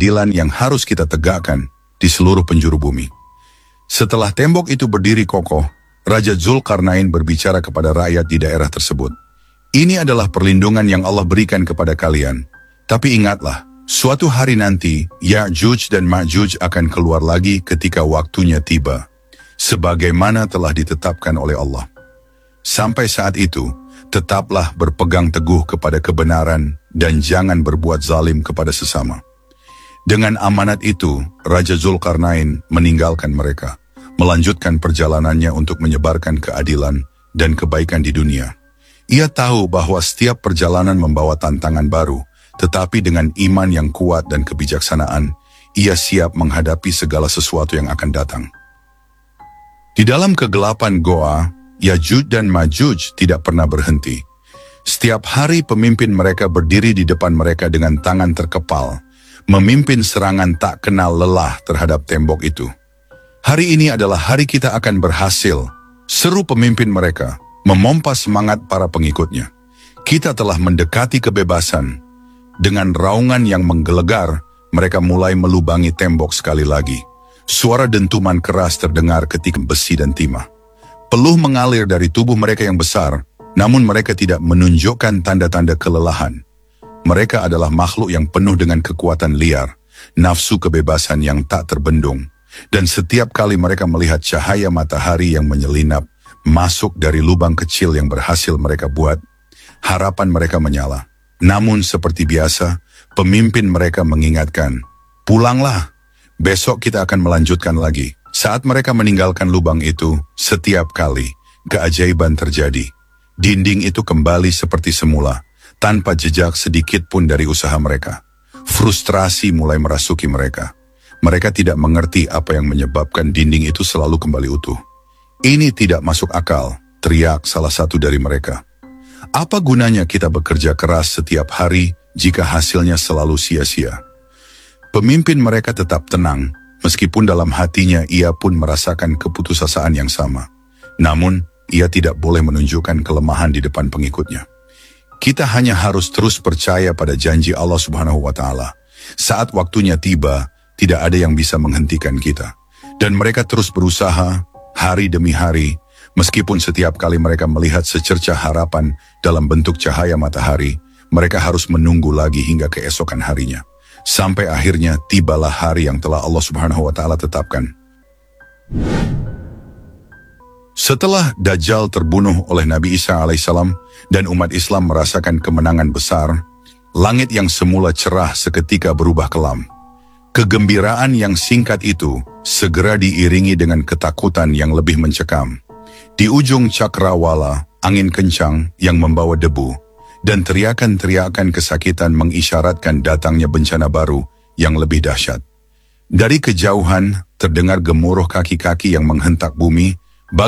keadilan yang harus kita tegakkan di seluruh penjuru bumi. Setelah tembok itu berdiri kokoh, Raja Zulkarnain berbicara kepada rakyat di daerah tersebut. Ini adalah perlindungan yang Allah berikan kepada kalian. Tapi ingatlah, suatu hari nanti, Ya'juj dan Ma'juj akan keluar lagi ketika waktunya tiba, sebagaimana telah ditetapkan oleh Allah. Sampai saat itu, tetaplah berpegang teguh kepada kebenaran dan jangan berbuat zalim kepada sesama. Dengan amanat itu, Raja Zulkarnain meninggalkan mereka, melanjutkan perjalanannya untuk menyebarkan keadilan dan kebaikan di dunia. Ia tahu bahwa setiap perjalanan membawa tantangan baru, tetapi dengan iman yang kuat dan kebijaksanaan, ia siap menghadapi segala sesuatu yang akan datang. Di dalam kegelapan goa, Ya'juj dan Ma'juj tidak pernah berhenti. Setiap hari pemimpin mereka berdiri di depan mereka dengan tangan terkepal, memimpin serangan tak kenal lelah terhadap tembok itu. Hari ini adalah hari kita akan berhasil, seru pemimpin mereka, memompa semangat para pengikutnya. Kita telah mendekati kebebasan. Dengan raungan yang menggelegar, mereka mulai melubangi tembok sekali lagi. Suara dentuman keras terdengar ketika besi dan timah. Peluh mengalir dari tubuh mereka yang besar, namun mereka tidak menunjukkan tanda-tanda kelelahan. Mereka adalah makhluk yang penuh dengan kekuatan liar, nafsu kebebasan yang tak terbendung. Dan setiap kali mereka melihat cahaya matahari yang menyelinap masuk dari lubang kecil yang berhasil mereka buat, harapan mereka menyala. Namun seperti biasa, pemimpin mereka mengingatkan, "Pulanglah, besok kita akan melanjutkan lagi." Saat mereka meninggalkan lubang itu, setiap kali keajaiban terjadi. Dinding itu kembali seperti semula, tanpa jejak sedikit pun dari usaha mereka. Frustrasi mulai merasuki mereka. Mereka tidak mengerti apa yang menyebabkan dinding itu selalu kembali utuh. "Ini tidak masuk akal," teriak salah satu dari mereka. "Apa gunanya kita bekerja keras setiap hari jika hasilnya selalu sia-sia?" Pemimpin mereka tetap tenang, meskipun dalam hatinya ia pun merasakan keputusasaan yang sama. Namun, ia tidak boleh menunjukkan kelemahan di depan pengikutnya. Kita hanya harus terus percaya pada janji Allah Subhanahu wa Ta'ala. Saat waktunya tiba, tidak ada yang bisa menghentikan kita. Dan mereka terus berusaha, hari demi hari, meskipun setiap kali mereka melihat secercah harapan dalam bentuk cahaya matahari, mereka harus menunggu lagi hingga keesokan harinya. Sampai akhirnya tibalah hari yang telah Allah Subhanahu wa Ta'ala tetapkan. Setelah Dajjal terbunuh oleh Nabi Isa alaihissalam dan umat Islam merasakan kemenangan besar, langit yang semula cerah seketika berubah kelam. Kegembiraan yang singkat itu segera diiringi dengan ketakutan yang lebih mencekam. Di ujung cakrawala, angin kencang yang membawa debu, dan teriakan-teriakan kesakitan mengisyaratkan datangnya bencana baru yang lebih dahsyat. Dari kejauhan, terdengar gemuruh kaki-kaki yang menghentak bumi.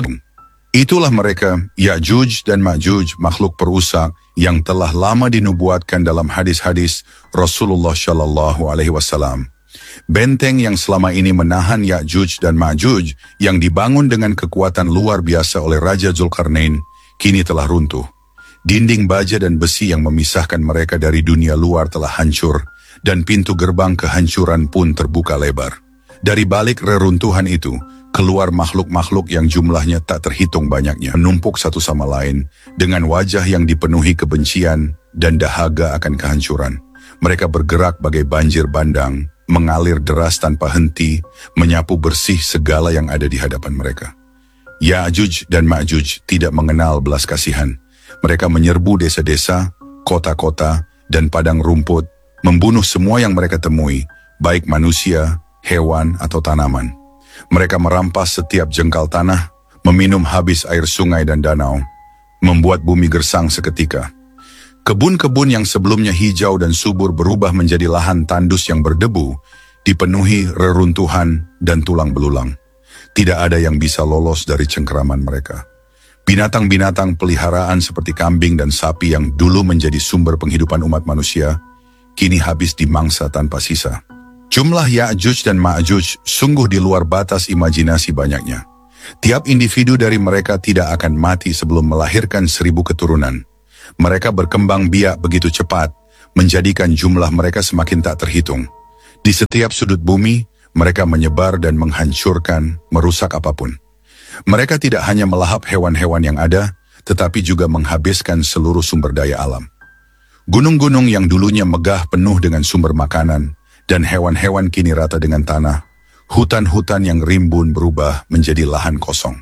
Itulah mereka, Ya'juj dan Ma'juj, makhluk perusak yang telah lama dinubuatkan dalam hadis-hadis Rasulullah Shallallahu Alaihi Wasallam. Benteng yang selama ini menahan Ya'juj dan Ma'juj yang dibangun dengan kekuatan luar biasa oleh Raja Zulkarnain, kini telah runtuh. Dinding baja dan besi yang memisahkan mereka dari dunia luar telah hancur, dan pintu gerbang kehancuran pun terbuka lebar. Dari balik reruntuhan itu, keluar makhluk-makhluk yang jumlahnya tak terhitung banyaknya, menumpuk satu sama lain, dengan wajah yang dipenuhi kebencian dan dahaga akan kehancuran. Mereka bergerak bagai banjir bandang, mengalir deras tanpa henti, menyapu bersih segala yang ada di hadapan mereka. Ya'juj dan Ma'juj tidak mengenal belas kasihan. Mereka menyerbu desa-desa, kota-kota, dan padang rumput, membunuh semua yang mereka temui, baik manusia, hewan, atau tanaman. Mereka merampas setiap jengkal tanah, meminum habis air sungai dan danau, membuat bumi gersang seketika. Kebun-kebun yang sebelumnya hijau dan subur berubah menjadi lahan tandus yang berdebu, dipenuhi reruntuhan dan tulang belulang. Tidak ada yang bisa lolos dari cengkeraman mereka. Binatang-binatang peliharaan seperti kambing dan sapi yang dulu menjadi sumber penghidupan umat manusia, kini habis dimangsa tanpa sisa. Jumlah Ya'juj dan Ma'juj sungguh di luar batas imajinasi banyaknya. Tiap individu dari mereka tidak akan mati sebelum melahirkan 1000 keturunan. Mereka berkembang biak begitu cepat, menjadikan jumlah mereka semakin tak terhitung. Di setiap sudut bumi, mereka menyebar dan menghancurkan, merusak apapun. Mereka tidak hanya melahap hewan-hewan yang ada, tetapi juga menghabiskan seluruh sumber daya alam. Gunung-gunung yang dulunya megah penuh dengan sumber makanan, dan hewan-hewan kini rata dengan tanah. Hutan-hutan yang rimbun berubah menjadi lahan kosong.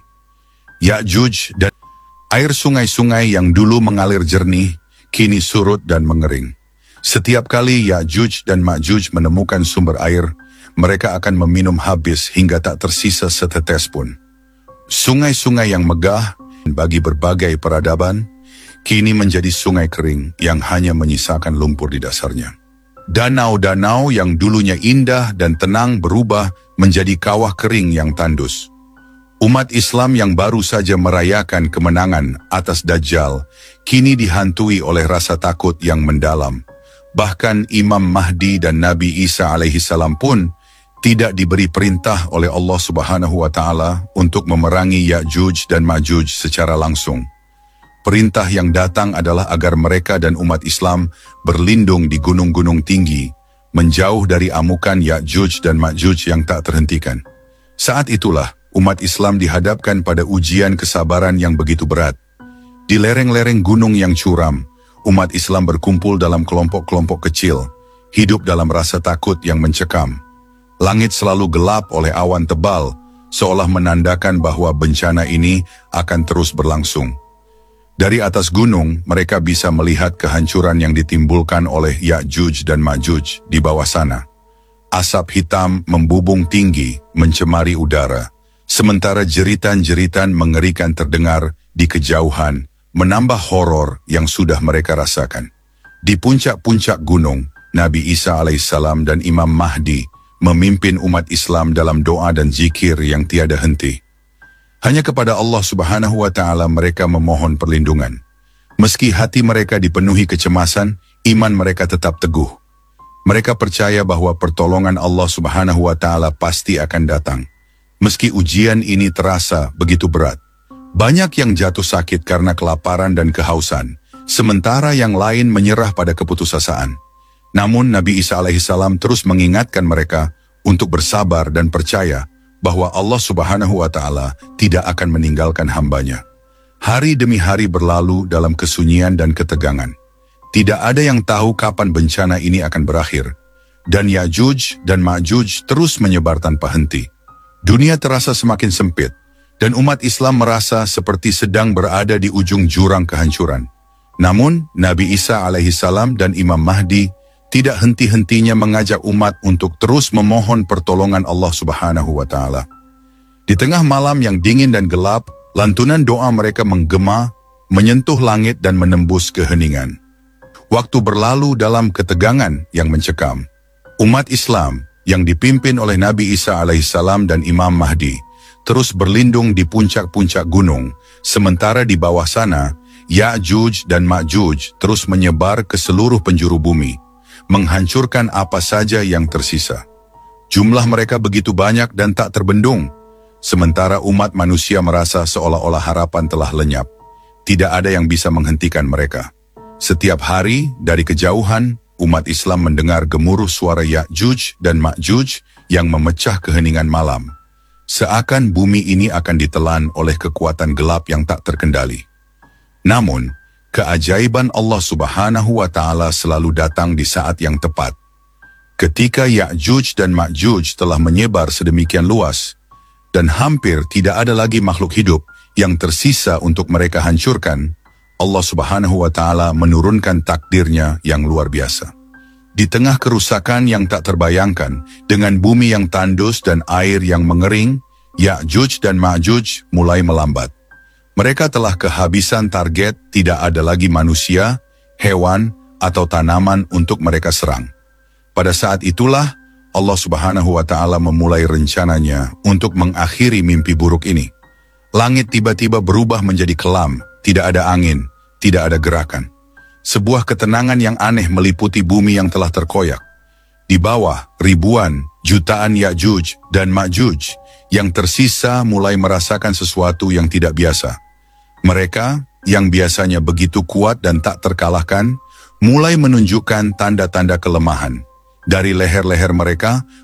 Ya'juj dan air sungai-sungai yang dulu mengalir jernih, kini surut dan mengering. Setiap kali Ya'juj dan Ma'juj menemukan sumber air, mereka akan meminum habis hingga tak tersisa setetes pun. Sungai-sungai yang megah bagi berbagai peradaban, kini menjadi sungai kering yang hanya menyisakan lumpur di dasarnya. Danau-danau yang dulunya indah dan tenang berubah menjadi kawah kering yang tandus. Umat Islam yang baru saja merayakan kemenangan atas Dajjal, kini dihantui oleh rasa takut yang mendalam. Bahkan Imam Mahdi dan Nabi Isa alaihissalam pun tidak diberi perintah oleh Allah Subhanahu wa Ta'ala untuk memerangi Ya'juj dan Ma'juj secara langsung. Perintah yang datang adalah agar mereka dan umat Islam berlindung di gunung-gunung tinggi, menjauh dari amukan Ya'juj dan Ma'juj yang tak terhentikan. Saat itulah umat Islam dihadapkan pada ujian kesabaran yang begitu berat. Di lereng-lereng gunung yang curam, umat Islam berkumpul dalam kelompok-kelompok kecil, hidup dalam rasa takut yang mencekam. Langit selalu gelap oleh awan tebal, seolah menandakan bahwa bencana ini akan terus berlangsung. Dari atas gunung, mereka bisa melihat kehancuran yang ditimbulkan oleh Ya'juj dan Ma'juj di bawah sana. Asap hitam membubung tinggi, mencemari udara, sementara jeritan-jeritan mengerikan terdengar di kejauhan, menambah horor yang sudah mereka rasakan. Di puncak-puncak gunung, Nabi Isa alaihissalam dan Imam Mahdi memimpin umat Islam dalam doa dan zikir yang tiada henti. Hanya kepada Allah Subhanahu wa Ta'ala mereka memohon perlindungan. Meski hati mereka dipenuhi kecemasan, iman mereka tetap teguh. Mereka percaya bahwa pertolongan Allah Subhanahu wa Ta'ala pasti akan datang. Meski ujian ini terasa begitu berat. Banyak yang jatuh sakit karena kelaparan dan kehausan, sementara yang lain menyerah pada keputusasaan. Namun Nabi Isa alaihissalam terus mengingatkan mereka untuk bersabar dan percaya bahwa Allah Subhanahu wa Ta'ala tidak akan meninggalkan hambanya. Hari demi hari berlalu dalam kesunyian dan ketegangan. Tidak ada yang tahu kapan bencana ini akan berakhir. Dan Ya'juj dan Ma'juj terus menyebar tanpa henti. Dunia terasa semakin sempit, dan umat Islam merasa seperti sedang berada di ujung jurang kehancuran. Namun Nabi Isa alaihissalam dan Imam Mahdi tidak henti-hentinya mengajak umat untuk terus memohon pertolongan Allah Subhanahu wa Ta'ala. Di tengah malam yang dingin dan gelap, lantunan doa mereka menggema, menyentuh langit dan menembus keheningan. Waktu berlalu dalam ketegangan yang mencekam. Umat Islam yang dipimpin oleh Nabi Isa alaihissalam dan Imam Mahdi terus berlindung di puncak-puncak gunung, sementara di bawah sana, Ya'juj dan Ma'juj terus menyebar ke seluruh penjuru bumi, menghancurkan apa saja yang tersisa. Jumlah mereka begitu banyak dan tak terbendung, sementara umat manusia merasa seolah-olah harapan telah lenyap. Tidak ada yang bisa menghentikan mereka. Setiap hari dari kejauhan, umat Islam mendengar gemuruh suara Ya'juj dan Ma'juj yang memecah keheningan malam. Seakan bumi ini akan ditelan oleh kekuatan gelap yang tak terkendali. Namun, keajaiban Allah Subhanahu wa Ta'ala selalu datang di saat yang tepat. Ketika Ya'juj dan Ma'juj telah menyebar sedemikian luas, dan hampir tidak ada lagi makhluk hidup yang tersisa untuk mereka hancurkan, Allah Subhanahu wa Ta'ala menurunkan takdirnya yang luar biasa. Di tengah kerusakan yang tak terbayangkan, dengan bumi yang tandus dan air yang mengering, Ya'juj dan Ma'juj mulai melambat. Mereka telah kehabisan target, tidak ada lagi manusia, hewan, atau tanaman untuk mereka serang. Pada saat itulah, Allah Subhanahu wa Ta'ala memulai rencananya untuk mengakhiri mimpi buruk ini. Langit tiba-tiba berubah menjadi kelam, tidak ada angin, tidak ada gerakan. Sebuah ketenangan yang aneh meliputi bumi yang telah terkoyak. Di bawah, ribuan, jutaan Ya'juj dan Ma'juj yang tersisa mulai merasakan sesuatu yang tidak biasa. Mereka, yang biasanya begitu kuat dan tak terkalahkan, mulai menunjukkan tanda-tanda kelemahan. Dari leher-leher mereka